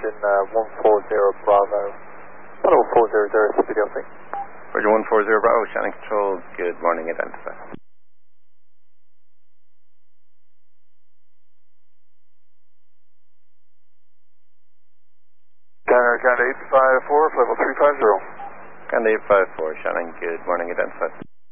Virgin 140 Bravo. Hello, 400 CPDLC. Virgin 140 Bravo, Shannon Control, good morning, identify. Scanner, Canada 854, level 350. Canada 854, Shannon, good morning, identify.